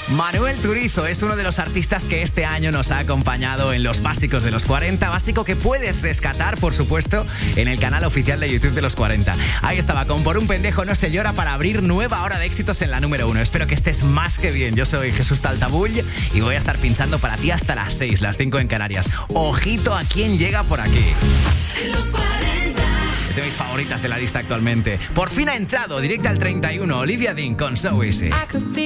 Manuel Turizo es uno de los artistas que este año nos ha acompañado en los básicos de los 40, básico que puedes rescatar, por supuesto, en el canal oficial de YouTube de los 40. Ahí estaba, con Por un pendejo no se llora, para abrir nueva hora de éxitos en la número 1. Espero que estés más que bien. Yo soy Jesús Taltabull y voy a estar pinchando para ti hasta las 6, las 5 en Canarias. Ojito a quién llega por aquí. Los 40. Es de mis favoritas de la lista actualmente. Por fin ha entrado directa al 31, Olivia Dean con So Easy.